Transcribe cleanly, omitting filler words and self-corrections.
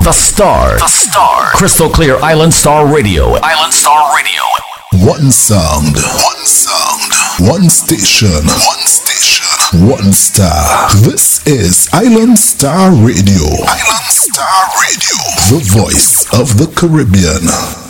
The Star. The Star. Crystal clear Island Star Radio. Island Star Radio. One sound. One sound. One station. One station. One star. This is Island Star Radio. Island Star Radio. The voice of the Caribbean.